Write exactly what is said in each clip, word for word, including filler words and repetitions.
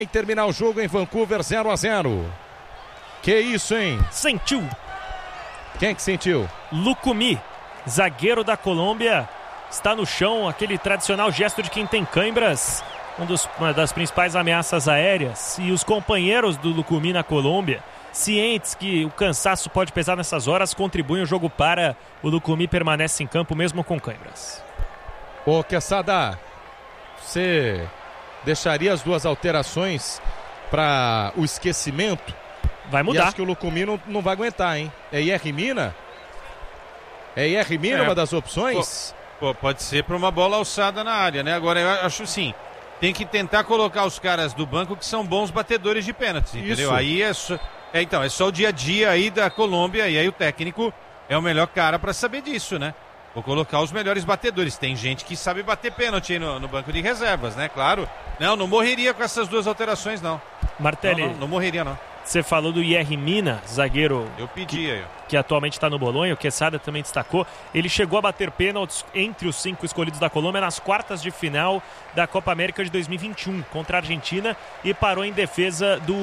Vai terminar o jogo em Vancouver, zero a zero. Que isso, hein? Sentiu. Quem que sentiu? Lucumí, zagueiro da Colômbia, está no chão, aquele tradicional gesto de quem tem cãibras, um dos, uma das principais ameaças aéreas. E os companheiros do Lucumí na Colômbia, cientes que o cansaço pode pesar nessas horas, contribuem. O jogo para, o Lucumí permanece em campo mesmo com cãibras. Ô, Quesada, você deixaria as duas alterações para o esquecimento? Vai mudar. E acho que o Lucumí não, não vai aguentar, hein? É I R Mina? É I R Mina é, uma das opções? Pô, pô, pode ser para uma bola alçada na área, né? Agora, eu acho sim, tem que tentar colocar os caras do banco que são bons batedores de pênaltis, entendeu? Isso. Aí é só, é, então, é só o dia a dia aí da Colômbia, e aí o técnico é o melhor cara para saber disso, né? Vou colocar os melhores batedores. Tem gente que sabe bater pênalti aí no, no banco de reservas, né? Claro. Não, não morreria com essas duas alterações, não. Martelli, Não, não, não morreria, não. você falou do I R Mina, zagueiro Eu pedi aí. que, que atualmente está no Bolonha, o Quesada também destacou. Ele chegou a bater pênaltis entre os cinco escolhidos da Colômbia nas quartas de final da Copa América de dois mil e vinte e um contra a Argentina e parou em defesa do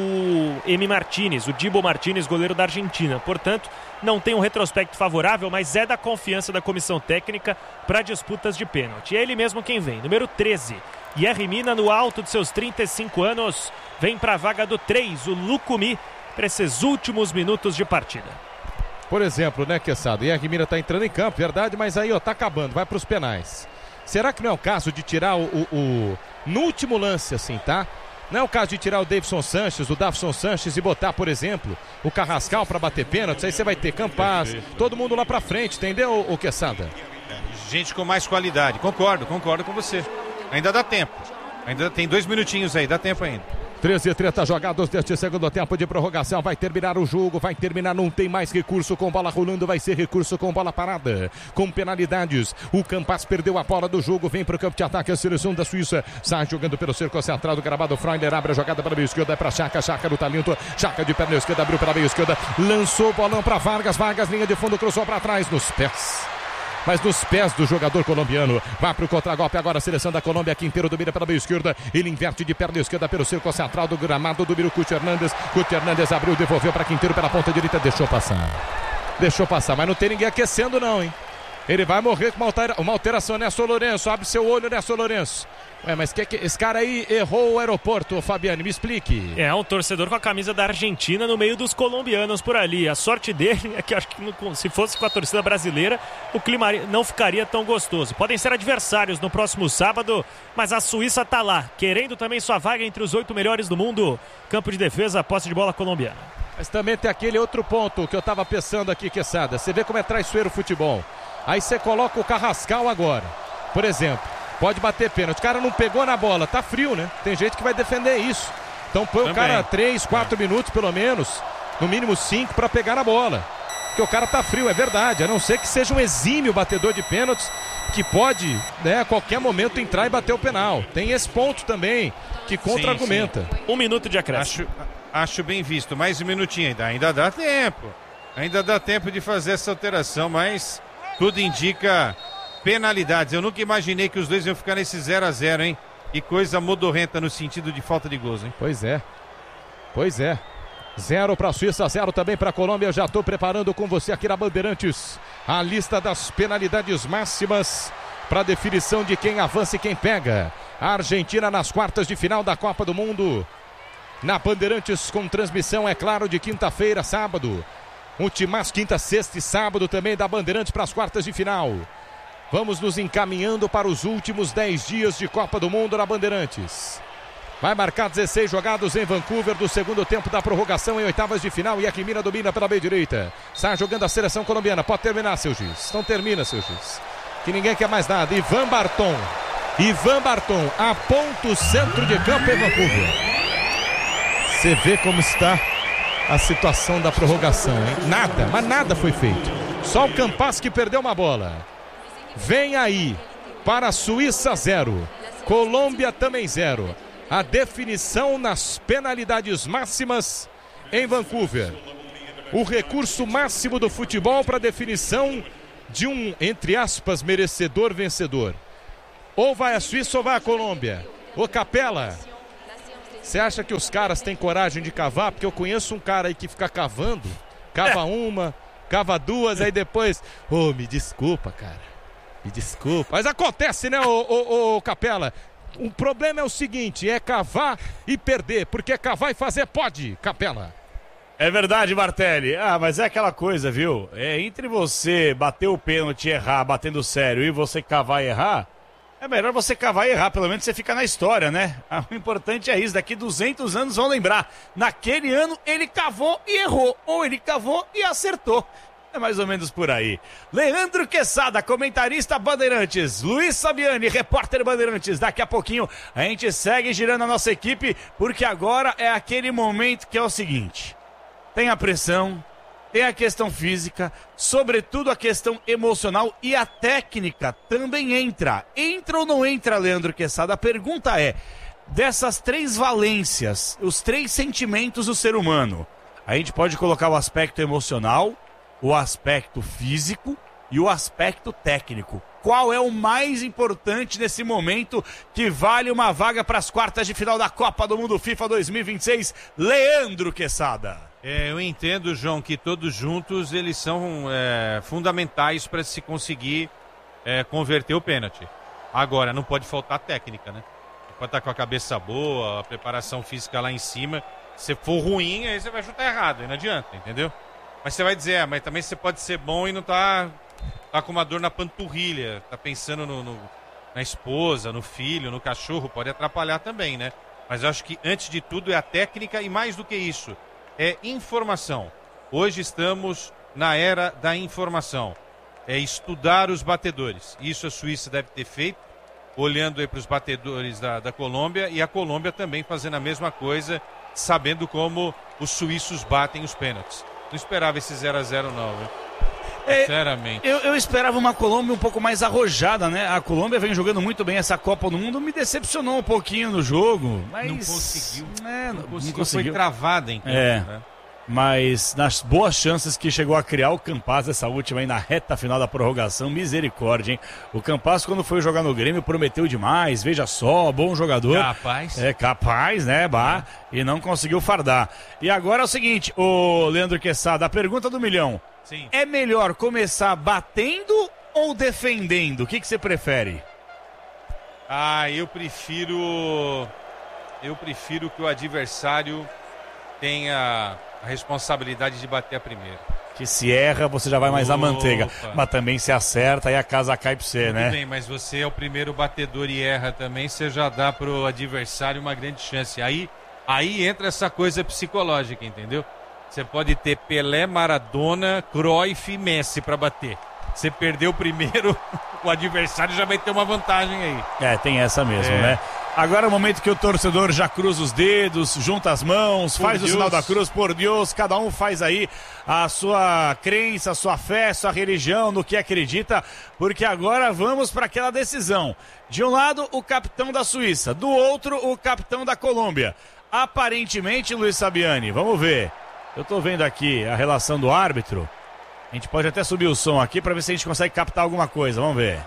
M. Martínez, o Dibu Martínez, goleiro da Argentina. Portanto, não tem um retrospecto favorável, mas é da confiança da comissão técnica para disputas de pênalti. É ele mesmo quem vem, número treze. I R Mina, no alto de seus trinta e cinco anos, vem para a vaga do três, o Lucumí, para esses últimos minutos de partida. Por exemplo, né, Quesada? I R Mina tá entrando em campo, verdade, mas aí, ó, tá acabando, vai pros penais. Será que não é o caso de tirar o, o, o... no último lance, assim, tá? Não é o caso de tirar o Davidson Sanches, o Davidson Sanches e botar, por exemplo, o Carrascal para bater pênaltis? Aí você vai ter Campas, todo mundo lá pra frente, entendeu, o Quesada? Gente com mais qualidade. Concordo, concordo com você. Ainda dá tempo. Ainda tem dois minutinhos aí, dá tempo ainda. treze e trinta jogados deste segundo tempo de prorrogação. Vai terminar o jogo, vai terminar, não tem mais recurso com bola rolando, vai ser recurso com bola parada, com penalidades. O Campas perdeu a bola do jogo, vem para o campo de ataque a seleção da Suíça. Sai jogando pelo cerco central do gramado. Freuler abre a jogada para a meia esquerda, é para Chaca, Chaca no talento, Chaca de perna esquerda, abriu pela meia esquerda, lançou o bolão para Vargas, Vargas, linha de fundo, cruzou para trás, nos pés. Mas nos pés do jogador colombiano. Vai para o contragolpe agora a seleção da Colômbia. Quinteiro domina pela meia esquerda. Ele inverte de perna esquerda pelo cerco central do gramado. Domina o Cuti Hernandes. Cuti Hernandes abriu, devolveu para Quinteiro pela ponta direita. Deixou passar. Deixou passar, mas não tem ninguém aquecendo não, hein? Ele vai morrer com uma, altera... uma alteração, né, São Lourenço? Abre seu olho, né, São Lourenço? Ué, mas que, que esse cara aí errou o aeroporto, Fabiane, me explique. É, um torcedor com a camisa da Argentina no meio dos colombianos por ali. A sorte dele é que acho que no, se fosse com a torcida brasileira, o clima não ficaria tão gostoso. Podem ser adversários no próximo sábado, mas a Suíça tá lá, querendo também sua vaga entre os oito melhores do mundo. Campo de defesa, posse de bola colombiana. Mas também tem aquele outro ponto que eu tava pensando aqui, Quesada. Você vê como é traiçoeiro o futebol. Aí você coloca o Carrascal agora, por exemplo. Pode bater pênalti. O cara não pegou na bola. Tá frio, né? Tem gente que vai defender isso. Então põe Também. o cara três, quatro é. minutos pelo menos. No mínimo cinco para pegar na bola. Porque o cara tá frio, é verdade. A não ser que seja um exímio batedor de pênaltis que pode, né, a qualquer momento entrar e bater o penal. Tem esse ponto também que contra-argumenta. Sim, sim. Um minuto de acréscimo. Acho, acho bem visto. Mais um minutinho ainda. Ainda dá tempo. Ainda dá tempo de fazer essa alteração, mas tudo indica penalidades. Eu nunca imaginei que os dois iam ficar nesse zero a zero, hein? Que coisa modorrenta no sentido de falta de gols, hein? Pois é. Pois é. Zero para a Suíça, zero também para a Colômbia. Eu já estou preparando com você aqui na Bandeirantes a lista das penalidades máximas para definição de quem avança e quem pega. A Argentina nas quartas de final da Copa do Mundo. Na Bandeirantes com transmissão, é claro, de quinta-feira, sábado. Um timaço quinta, sexta e sábado também da Bandeirantes para as quartas de final. Vamos nos encaminhando para os últimos dez dias de Copa do Mundo na Bandeirantes. Vai marcar dezesseis jogados em Vancouver do segundo tempo da prorrogação em oitavas de final. E a Quimina domina pela meia direita. Sai jogando a seleção colombiana. Pode terminar, seu juiz. Então termina, seu juiz. Que ninguém quer mais nada. Ivan Barton. Ivan Barton aponta o centro de campo em Vancouver. Você vê como está a situação da prorrogação, hein? Nada, mas nada foi feito. Só o Campas que perdeu uma bola. Vem aí, para a Suíça zero, Colômbia também zero. A definição nas penalidades máximas em Vancouver. O recurso máximo do futebol para definição de um, entre aspas, merecedor vencedor. Ou vai a Suíça ou vai a Colômbia. Ô Capela, Você acha que os caras têm coragem de cavar? Porque eu conheço um cara aí que fica cavando, cava uma, cava duas, aí depois... Ô, oh, me desculpa, cara, me desculpa. Mas acontece, né, ô, ô, ô Capela? O problema é o seguinte, é cavar e perder, porque cavar e fazer pode, Capela. É verdade, Martelli. Ah, mas é aquela coisa, viu? É entre você bater o pênalti e errar, batendo sério, e você cavar e errar, é melhor você cavar e errar, pelo menos você fica na história, né? Ah, o importante é isso, daqui duzentos anos vão lembrar. Naquele ano ele cavou e errou, ou ele cavou e acertou. É mais ou menos por aí. Leandro Quesada, comentarista Bandeirantes. Luiz Sabiani, repórter Bandeirantes. Daqui a pouquinho a gente segue girando a nossa equipe, porque agora é aquele momento que é o seguinte... Tem a pressão, tem a questão física, sobretudo a questão emocional e a técnica também entra. Entra ou não entra, Leandro Quesada? A pergunta é, dessas três valências, os três sentimentos do ser humano, a gente pode colocar o aspecto emocional, o aspecto físico e o aspecto técnico. Qual é o mais importante nesse momento que vale uma vaga para as quartas de final da Copa do Mundo FIFA dois mil e vinte e seis? Leandro Quesada. É, eu entendo, João, que todos juntos eles são é, fundamentais para se conseguir é, converter o pênalti. Agora, não pode faltar técnica, né? Pode estar com a cabeça boa, a preparação física lá em cima. Se for ruim, aí você vai chutar errado, aí não adianta, entendeu? Mas você vai dizer, é, mas também você pode ser bom e não tá, tá com uma dor na panturrilha, tá pensando no, no, na esposa, no filho, no cachorro, pode atrapalhar também, né? Mas eu acho que antes de tudo é a técnica e mais do que isso, é informação. Hoje estamos na era da informação. É estudar os batedores. Isso a Suíça deve ter feito, olhando aí para os batedores da, da Colômbia, e a Colômbia também fazendo a mesma coisa, sabendo como os suíços batem os pênaltis. Não esperava esse zero a zero não, viu? É, Sinceramente. Eu, eu esperava uma Colômbia um pouco mais arrojada, né? A Colômbia vem jogando muito bem essa Copa do Mundo, me decepcionou um pouquinho no jogo, mas... Não conseguiu. É, não, não, conseguiu, não conseguiu. Foi travada, então. É. Né? Mas nas boas chances que chegou a criar o Campas, essa última aí na reta final da prorrogação, misericórdia, hein? O Campas, quando foi jogar no Grêmio, prometeu demais, veja só, bom jogador. Capaz. É, capaz, né, bah, é. E não conseguiu fardar. E agora é o seguinte, ô Leandro Quesada, a pergunta do milhão. Sim. É melhor começar batendo ou defendendo? O que, que você prefere? Ah, eu prefiro... Eu prefiro que o adversário tenha a responsabilidade de bater a primeira. Que se erra, você já vai mais Opa. na manteiga. Mas também se acerta, aí a casa cai pra você, Tudo né? bem, mas você é o primeiro batedor e erra também, você já dá pro adversário uma grande chance. Aí, aí entra essa coisa psicológica, entendeu? Você pode ter Pelé, Maradona, Cruyff e Messi pra bater. Você perdeu o primeiro, o adversário já vai ter uma vantagem aí. É, tem essa mesmo, é. né? Agora é o momento que o torcedor já cruza os dedos, junta as mãos, por faz Deus. O sinal da cruz, por Deus, cada um faz aí a sua crença, a sua fé, a sua religião, no que acredita, porque agora vamos para aquela decisão. De um lado, o capitão da Suíça, do outro, o capitão da Colômbia. Aparentemente, Luiz Sabiani, vamos ver. Eu tô vendo aqui a relação do árbitro. A gente pode até subir o som aqui para ver se a gente consegue captar alguma coisa, vamos ver.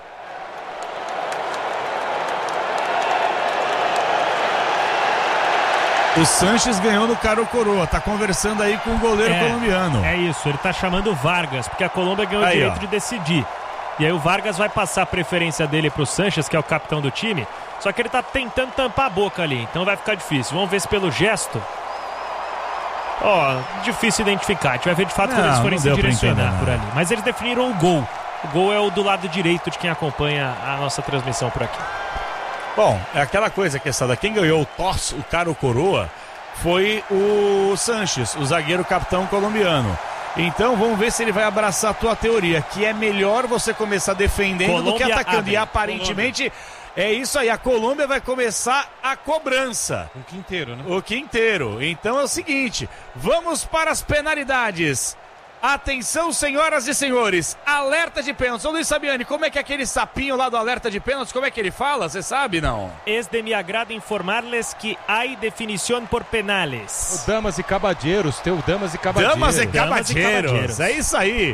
O Sanches ganhou no Caro Coroa, tá conversando aí com o goleiro é, colombiano. É isso, ele tá chamando o Vargas, porque a Colômbia ganhou aí, o direito ó. de decidir. E aí o Vargas vai passar a preferência dele pro Sanches, que é o capitão do time, só que ele tá tentando tampar a boca ali, então vai ficar difícil. Vamos ver se pelo gesto... Ó, oh, difícil identificar, a gente vai ver de fato não, quando eles forem se direcionar entender, por ali. Mas eles definiram o gol. O gol é o do lado direito de quem acompanha a nossa transmissão por aqui. Bom, é aquela coisa, Quesada, quem ganhou o tosse, o Caro Coroa, foi o Sanches, o zagueiro capitão colombiano. Então vamos ver se ele vai abraçar a tua teoria, que é melhor você começar defendendo Colômbia do que atacando. Abre. E aparentemente Colômbia. É isso aí, a Colômbia vai começar a cobrança. O quinteiro, né? O quinteiro. Então é o seguinte, vamos para as penalidades. Atenção, senhoras e senhores, alerta de pênaltis. Ô Luiz Sabiani, como é que é aquele sapinho lá do alerta de pênaltis, como é que ele fala? Você sabe, não? Es de mi agrado informarles que hay definición por penales. O Damas e Cabadeiros, teu Damas e Cabadeiros. Damas e Cabadeiros, é isso aí.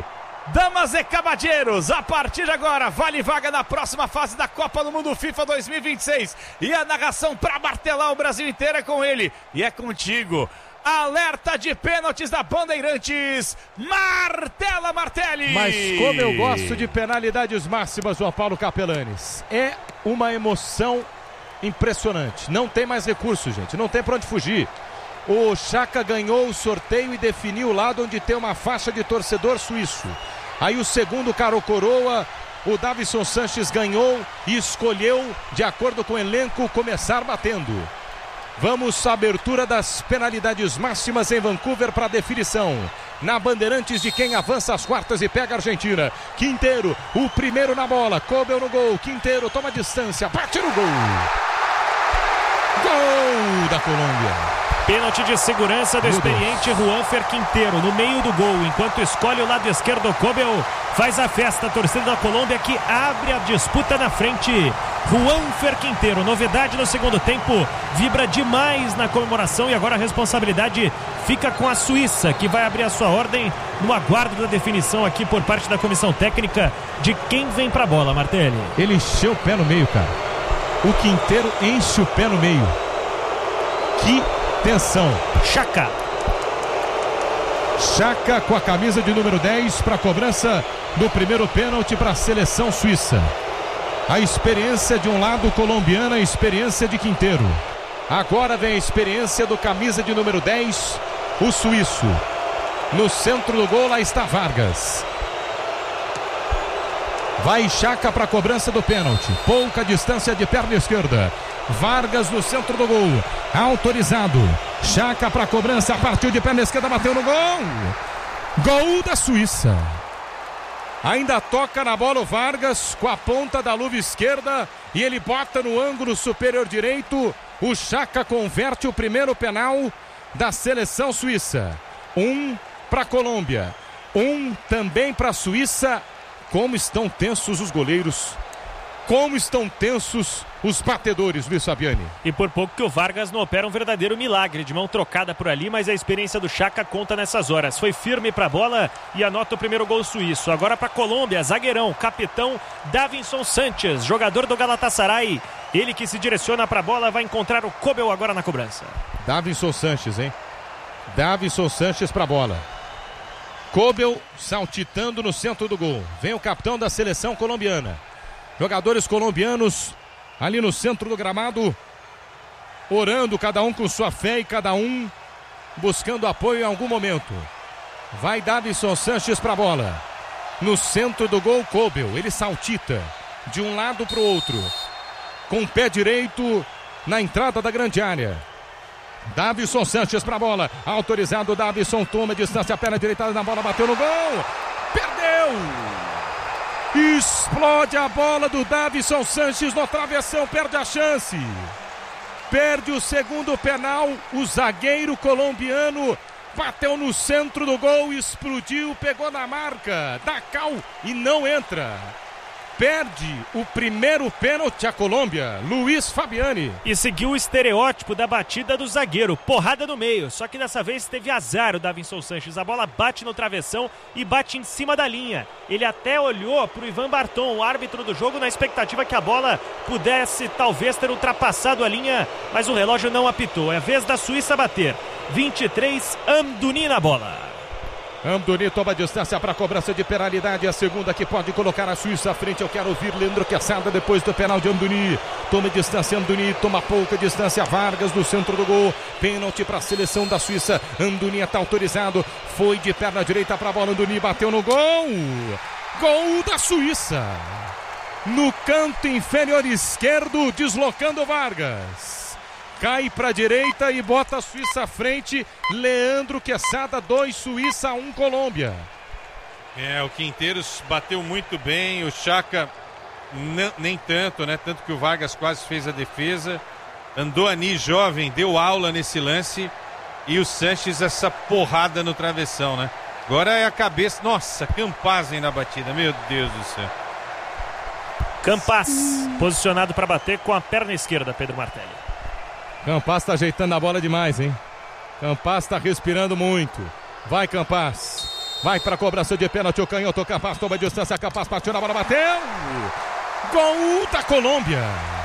Damas e caballeros, a partir de agora, vale vaga na próxima fase da Copa do Mundo FIFA dois mil e vinte e seis. E a narração para martelar o Brasil inteiro é com ele. E é contigo. Alerta de pênaltis da Bandeirantes. Martela Martelli. Mas como eu gosto de penalidades máximas, João Paulo Capelanes. É uma emoção impressionante. Não tem mais recurso, gente. Não tem para onde fugir. O Chaka ganhou o sorteio e definiu o lado onde tem uma faixa de torcedor suíço. Aí o segundo Caro Coroa, o Davinson Sanches ganhou e escolheu, de acordo com o elenco, começar batendo. Vamos à abertura das penalidades máximas em Vancouver para definição. Na Bandeirantes de quem avança às quartas e pega a Argentina. Quinteiro, o primeiro na bola, Kobel no gol. Quinteiro toma distância, bate no gol. Gol da Colômbia. Pênalti de segurança do experiente Juanfer Quinteiro no meio do gol, enquanto escolhe o lado esquerdo. Kobel faz a festa, a torcida da Colômbia que abre a disputa na frente. Juanfer Quinteiro, novidade no segundo tempo, vibra demais na comemoração e agora a responsabilidade fica com a Suíça, que vai abrir a sua ordem no aguardo da definição aqui por parte da comissão técnica de quem vem pra bola, Martelli. Ele encheu o pé no meio, cara. O Quinteiro enche o pé no meio. Que tensão. Chaka. Chaka com a camisa de número dez para a cobrança do primeiro pênalti para a seleção suíça. A experiência de um lado colombiana, a experiência de Quinteiro. Agora vem a experiência do camisa de número dez, o suíço. No centro do gol, lá está Vargas. Vai Chaka para a cobrança do pênalti. Pouca distância de perna esquerda. Vargas no centro do gol. Autorizado. Chaka para a cobrança. Partiu de perna esquerda, bateu no gol. Gol da Suíça. Ainda toca na bola o Vargas com a ponta da luva esquerda. E ele bota no ângulo superior direito. O Chaka converte o primeiro penal da seleção suíça. Um para a Colômbia. Um também para a Suíça. Como estão tensos os goleiros. Como estão tensos os batedores, Luiz Fabiani. E por pouco que o Vargas não opera um verdadeiro milagre de mão trocada por ali, mas a experiência do Chaka conta nessas horas. Foi firme para a bola e anota o primeiro gol suíço. Agora para a Colômbia, zagueirão, capitão Davinson Sanches, jogador do Galatasaray. Ele que se direciona para a bola, vai encontrar o Kobel agora na cobrança. Davinson Sanches, hein? Davinson Sanches para a bola. Kobel saltitando no centro do gol. Vem o capitão da seleção colombiana. Jogadores colombianos ali no centro do gramado, orando, cada um com sua fé e cada um buscando apoio em algum momento. Vai Davinson Sanches para a bola. No centro do gol, Kobel. Ele saltita de um lado para o outro. Com o pé direito na entrada da grande área. Davinson Sanches para a bola. Autorizado, Davinson toma distância, perna direita na bola, bateu no gol. Perdeu! Explode a bola do Davinson Sanches no travessão, perde a chance. Perde o segundo penal. O zagueiro colombiano bateu no centro do gol, explodiu, pegou na marca da cal e não entra. Perde o primeiro pênalti a Colômbia, Luiz Fabiani. E seguiu o estereótipo da batida do zagueiro, porrada no meio, só que dessa vez teve azar o Davinson Sanches. A bola bate no travessão e bate em cima da linha. Ele até olhou para o Ivan Barton, o árbitro do jogo, na expectativa que a bola pudesse talvez ter ultrapassado a linha, mas o relógio não apitou. É a vez da Suíça bater. vinte e três, Amdouni na bola. Amdouni toma distância para a cobrança de penalidade. A segunda que pode colocar a Suíça à frente. Eu quero ouvir Leandro Quesada depois do penal de Amdouni. Toma distância Amdouni, toma pouca distância Vargas no centro do gol. Pênalti para a seleção da Suíça. Amdouni está autorizado. Foi de perna direita para a bola. Amdouni bateu no gol. Gol da Suíça. No canto inferior esquerdo, deslocando Vargas. Cai para a direita e bota a Suíça à frente. Leandro Quesada, dois Suíça, um Colômbia. É, o Quinteiro bateu muito bem, o Chaka nem tanto, né? Tanto que o Vargas quase fez a defesa. Andouani, jovem, deu aula nesse lance. E o Sanches, essa porrada no travessão, né? Agora é a cabeça. Nossa, Campaz aí na batida, meu Deus do céu. Campaz, posicionado para bater com a perna esquerda, Pedro Martelli. Campaz está ajeitando a bola demais, hein? Campaz está respirando muito. Vai, Campaz. Vai para a cobrança de pênalti, o canhoto capaz, toma distância, capaz, partiu na bola, bateu. Gol da Colômbia.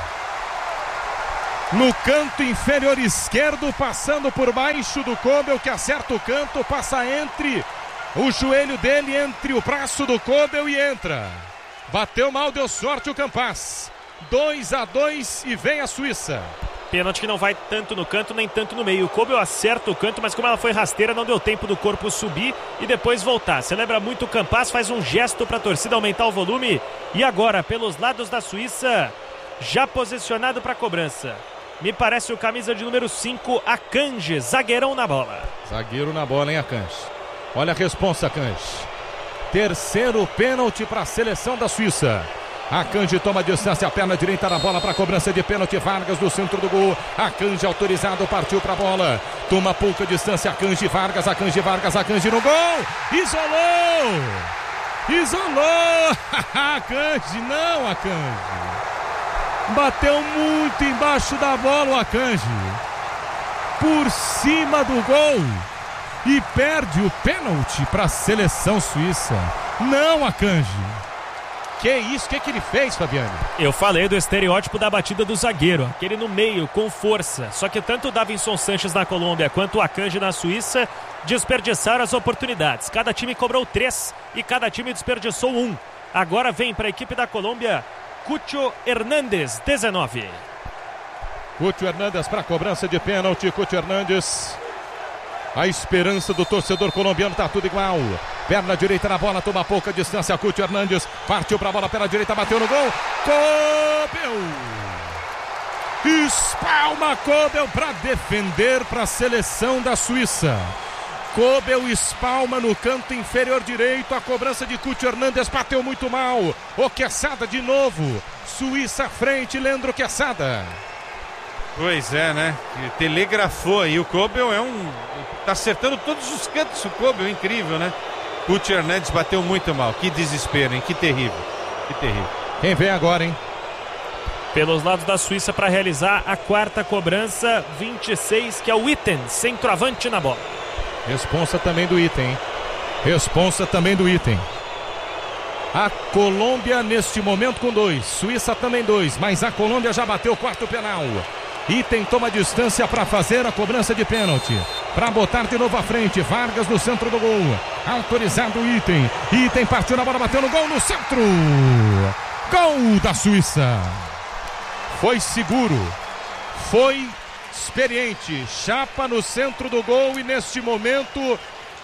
No canto inferior esquerdo, passando por baixo do Kobel, que acerta o canto, passa entre o joelho dele, entre o braço do Kobel e entra. Bateu mal, deu sorte o Campas. dois a dois e vem a Suíça. Pênalti que não vai tanto no canto, nem tanto no meio. O Kobel acerta o canto, mas como ela foi rasteira, não deu tempo do corpo subir e depois voltar. Celebra muito o Campas, faz um gesto para a torcida aumentar o volume. E agora, pelos lados da Suíça, já posicionado para a cobrança. Me parece o camisa de número cinco, Akanji, zagueirão na bola. Zagueiro na bola, hein, Akanji? Olha a responsa, Akanji. Terceiro pênalti para a seleção da Suíça. Akanji toma distância, a perna direita na bola para a cobrança de pênalti. Vargas do centro do gol. Akanji autorizado, partiu para a bola. Toma pouca distância, Akanji, Vargas, Akanji, Vargas, Akanji no gol. Isolou! Isolou! Akanji, não, Akanji. Bateu muito embaixo da bola o Akanji. Por cima do gol. E perde o pênalti para a seleção suíça. Não, Akanji. Que isso? O que, que ele fez, Fabiano? Eu falei do estereótipo da batida do zagueiro. Aquele no meio, com força. Só que tanto o Davinson Sanches na Colômbia quanto o Akanji na Suíça desperdiçaram as oportunidades. Cada time cobrou três e cada time desperdiçou um. Agora vem para a equipe da Colômbia Cucho Hernández, dezenove. Cucho Hernández para a cobrança de pênalti. Cucho Hernández. A esperança do torcedor colombiano, tá tudo igual. Perna direita na bola, toma pouca distância. Cucho Hernández partiu para a bola, perna direita, bateu no gol. Kobel! Espalma Kobel para defender para a seleção da Suíça. Kobel espalma no canto inferior direito. A cobrança de Cucho Hernández bateu muito mal. O Quesada de novo. Suíça à frente, Leandro Quesada. Pois é, né? Telegrafou aí. O Kobel é um... Tá acertando todos os cantos o Kobel, incrível, né? Cucho Hernández bateu muito mal. Que desespero, hein? Que terrível. Que terrível. Quem vem agora, hein? Pelos lados da Suíça para realizar a quarta cobrança, vinte e seis, que é o Itten, centroavante na bola. Responsa também do Itten, hein? Responsa também do Itten. A Colômbia neste momento com dois. Suíça também dois, mas a Colômbia já bateu o quarto penal. Itten toma distância para fazer a cobrança de pênalti. Para botar de novo à frente. Vargas no centro do gol. Autorizado o Itten. Itten partiu na bola, bateu no gol no centro. Gol da Suíça. Foi seguro. Foi experiente. Chapa no centro do gol e neste momento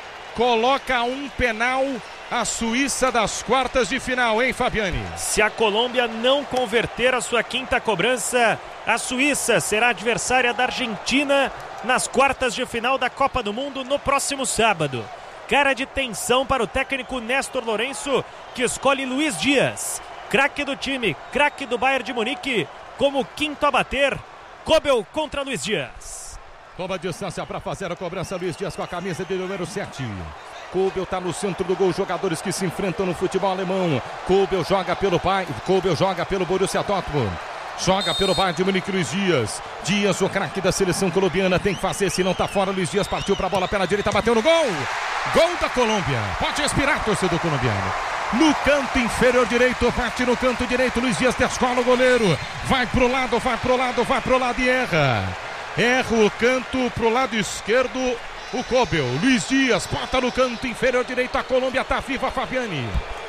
coloca um penal a Suíça das quartas de final, hein, Fabiane? Se a Colômbia não converter a sua quinta cobrança, a Suíça será adversária da Argentina nas quartas de final da Copa do Mundo no próximo sábado. Cara de tensão para o técnico Néstor Lourenço, que escolhe Luiz Dias, craque do time, craque do Bayern de Munique, como quinto a bater. Kobel contra Luiz Dias. Toma distância para fazer a cobrança, Luiz Dias com a camisa de número sete. Kobel está no centro do gol, jogadores que se enfrentam no futebol alemão. Kobel joga pelo pai, Kobel joga pelo Borussia Dortmund. Joga pelo Bayern de Munique, Luiz Dias. Dias, o craque da seleção colombiana, tem que fazer, se não tá fora. Luiz Dias partiu para a bola, pela direita, bateu no gol. Gol da Colômbia. Pode respirar, torcedor colombiano. No canto inferior direito, bate no canto direito. Luiz Dias descola o goleiro. Vai pro lado, vai pro lado, vai pro lado e erra. Erra o canto pro lado esquerdo. O Kobel, Luiz Dias, bota no canto inferior direito. A Colômbia tá viva, Fabiane.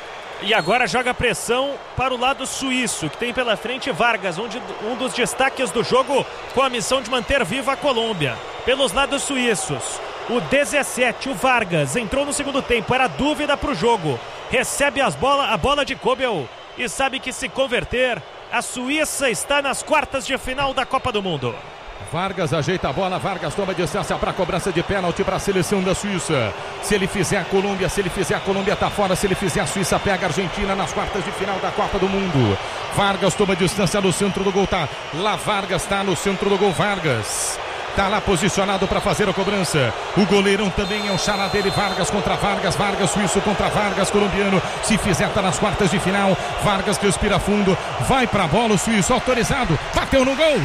E agora joga pressão para o lado suíço, que tem pela frente Vargas, onde um dos destaques do jogo com a missão de manter viva a Colômbia. Pelos lados suíços, o dezessete, o Vargas, entrou no segundo tempo, era dúvida para o jogo. Recebe as bola, a bola de Kobel e sabe que se converter, a Suíça está nas quartas de final da Copa do Mundo. Vargas ajeita a bola, Vargas toma distância para a cobrança de pênalti para a seleção da Suíça. Se ele fizer a Colômbia, se ele fizer a Colômbia tá fora, se ele fizer a Suíça pega a Argentina nas quartas de final da Copa do Mundo. Vargas toma distância no centro do gol, tá lá, Vargas tá no centro do gol, Vargas tá lá posicionado para fazer a cobrança. O goleirão também é o xará dele, Vargas contra Vargas, Vargas suíço contra Vargas colombiano. Se fizer tá nas quartas de final. Vargas respira fundo, vai para a bola, o suíço autorizado, bateu no gol.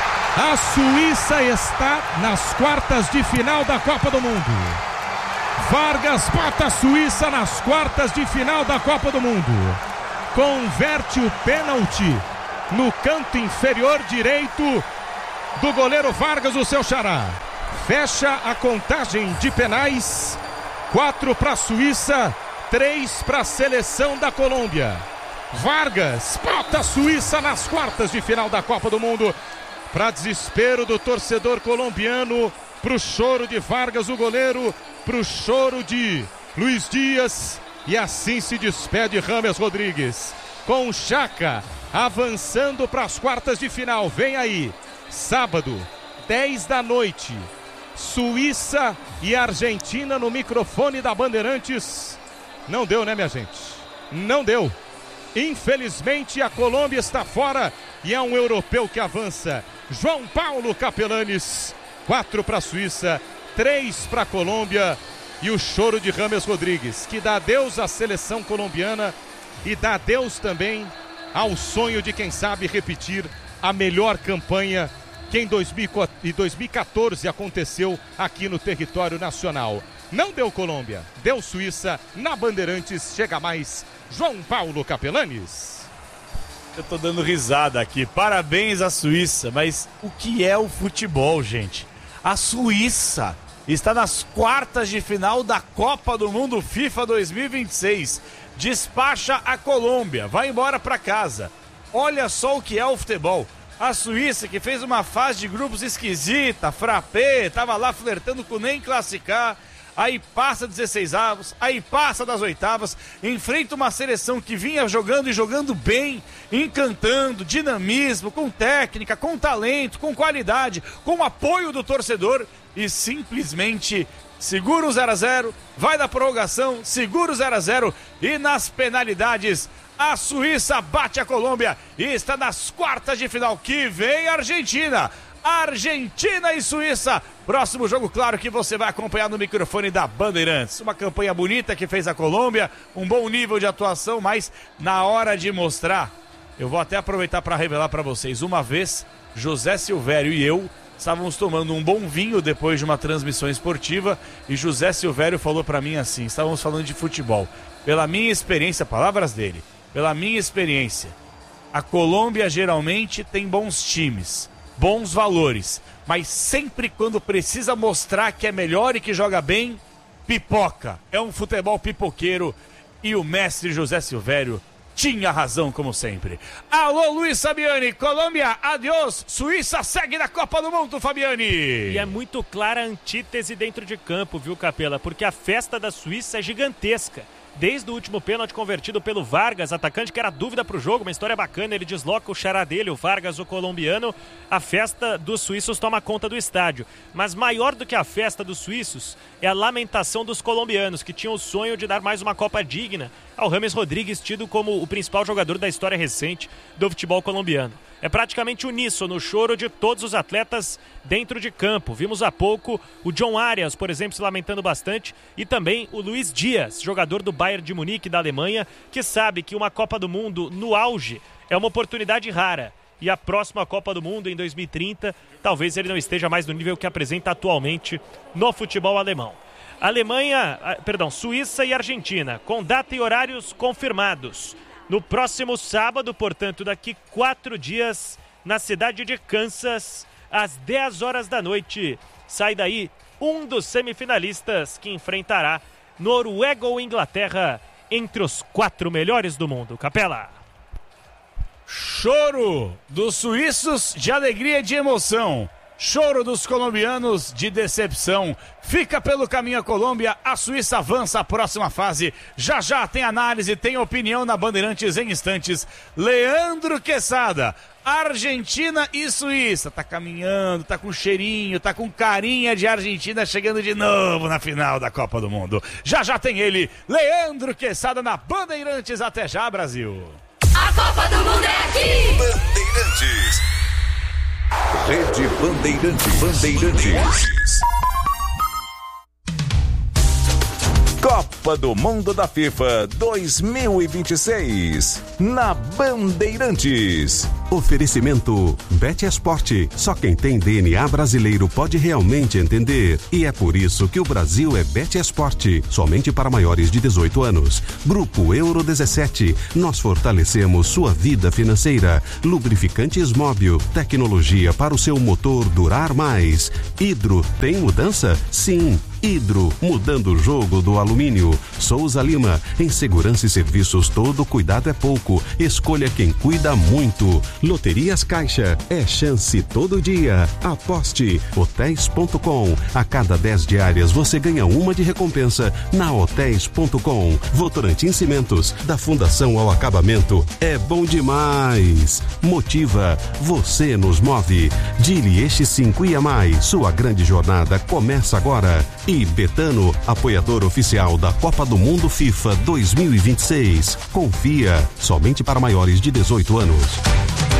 A Suíça está nas quartas de final da Copa do Mundo. Vargas bota a Suíça nas quartas de final da Copa do Mundo. Converte o pênalti no canto inferior direito do goleiro Vargas, o seu xará. Fecha a contagem de penais. Quatro para a Suíça, três para a seleção da Colômbia. Vargas bota a Suíça nas quartas de final da Copa do Mundo. Para desespero do torcedor colombiano, pro choro de Vargas, o goleiro, pro choro de Luiz Dias. E assim se despede James Rodrigues. Com o Chaka avançando para as quartas de final. Vem aí, sábado, dez da noite. Suíça e Argentina no microfone da Bandeirantes. Não deu, né, minha gente? Não deu. Infelizmente a Colômbia está fora e é um europeu que avança. João Paulo Capelanes. Quatro para a Suíça, três para a Colômbia. E o choro de James Rodrigues, que dá adeus à seleção colombiana e dá adeus também ao sonho de, quem sabe, repetir a melhor campanha que em dois mil e quatorze aconteceu aqui no território nacional. Não deu Colômbia, deu Suíça. Na Bandeirantes chega mais João Paulo Capelanes. Eu tô dando risada aqui. Parabéns à Suíça, mas o que é o futebol, gente? A Suíça está nas quartas de final da Copa do Mundo FIFA dois mil e vinte e seis. Despacha a Colômbia, vai embora para casa. Olha só o que é o futebol. A Suíça, que fez uma fase de grupos esquisita, frappé, tava lá flertando com nem classificar, aí passa dezesseis avos, aí passa das oitavas, enfrenta uma seleção que vinha jogando e jogando bem, encantando, dinamismo, com técnica, com talento, com qualidade, com apoio do torcedor, e simplesmente segura o zero a zero, vai da prorrogação, segura o zero a zero, e nas penalidades a Suíça bate a Colômbia e está nas quartas de final. Que vem a Argentina. Argentina e Suíça. Próximo jogo, claro, que você vai acompanhar no microfone da Bandeirantes. Uma campanha bonita que fez a Colômbia, um bom nível de atuação, mas na hora de mostrar, eu vou até aproveitar para revelar para vocês. Uma vez, José Silvério e eu estávamos tomando um bom vinho depois de uma transmissão esportiva e José Silvério falou para mim assim, estávamos falando de futebol. Pela minha experiência, palavras dele, pela minha experiência, a Colômbia geralmente tem bons times, bons valores, mas sempre quando precisa mostrar que é melhor e que joga bem, pipoca. É um futebol pipoqueiro e o mestre José Silvério tinha razão, como sempre. Alô, Luiz Fabiani, Colômbia, adiós, Suíça segue na Copa do Mundo, Fabiani. E é muito clara a antítese dentro de campo, viu, Capela? Porque a festa da Suíça é gigantesca. Desde o último pênalti convertido pelo Vargas, atacante que era dúvida para o jogo, uma história bacana, ele desloca o xará dele, o Vargas, o colombiano. A festa dos suíços toma conta do estádio. Mas maior do que a festa dos suíços é a lamentação dos colombianos, que tinham o sonho de dar mais uma Copa digna ao James Rodrigues, tido como o principal jogador da história recente do futebol colombiano. É praticamente uníssono o choro de todos os atletas dentro de campo. Vimos há pouco o John Arias, por exemplo, se lamentando bastante, e também o Luiz Dias, jogador do Bayern de Munique da Alemanha, que sabe que uma Copa do Mundo no auge é uma oportunidade rara. E a próxima Copa do Mundo, em dois mil e trinta, talvez ele não esteja mais no nível que apresenta atualmente no futebol alemão. Alemanha, perdão, Suíça e Argentina, com data e horários confirmados. No próximo sábado, portanto, daqui quatro dias, na cidade de Kansas, às dez horas da noite, sai daí um dos semifinalistas que enfrentará Noruega ou Inglaterra entre os quatro melhores do mundo. Capela. Choro dos suíços de alegria e de emoção. Choro dos colombianos de decepção. Fica pelo caminho a Colômbia, a Suíça avança à próxima fase. Já já tem análise, tem opinião na Bandeirantes em instantes. Leandro Quesada, Argentina e Suíça. Tá caminhando, tá com cheirinho, tá com carinha de Argentina chegando de novo na final da Copa do Mundo. Já já tem ele, Leandro Quesada na Bandeirantes. Até já, Brasil. A Copa do Mundo é aqui. Bandeirantes. Rede Bandeirantes. Bandeirantes. Copa do Mundo da FIFA dois mil e vinte e seis. Na Bandeirantes. Oferecimento Betesport. Só quem tem D N A brasileiro pode realmente entender. E é por isso que o Brasil é Betesport. Somente para maiores de dezoito anos. Grupo Euro dezessete. Nós fortalecemos sua vida financeira. Lubrificantes Móbil. Tecnologia para o seu motor durar mais. Hidro. Tem mudança? Sim. Hidro, mudando o jogo do alumínio. Souza Lima, em segurança e serviços todo cuidado é pouco. Escolha quem cuida muito. Loterias Caixa, é chance todo dia. Aposte, hotéis ponto com. A cada dez diárias você ganha uma de recompensa na hotéis ponto com. Votorantim Cimentos, da Fundação ao Acabamento. É bom demais. Motiva, você nos move. Dili Eixo cinco I A Mais, sua grande jornada começa agora. E Betano, apoiador oficial da Copa do Mundo FIFA dois mil e vinte e seis. Confia, somente para maiores de dezoito anos.